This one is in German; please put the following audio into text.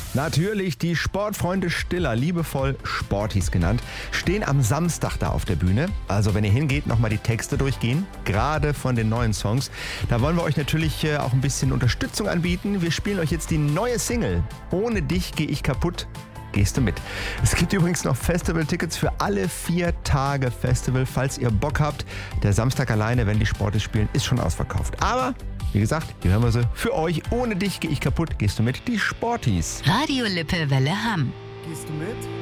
Natürlich, die Sportfreunde Stiller, liebevoll Sportis genannt, stehen am Samstag da auf der Bühne. Also wenn ihr hingeht, nochmal die Texte durchgehen, gerade von den neuen Songs. Da wollen wir euch natürlich auch ein bisschen Unterstützung anbieten. Wir spielen euch jetzt die neue Single. Ohne dich gehe ich kaputt. Gehst du mit? Es gibt übrigens noch Festival-Tickets für alle 4 Tage Festival, falls ihr Bock habt. Der Samstag alleine, wenn die Sportis spielen, ist schon ausverkauft. Aber, wie gesagt, hier hören wir sie. Für euch, ohne dich gehe ich kaputt. Gehst du mit? Die Sportis. Radio Lippe Welle Hamm. Gehst du mit?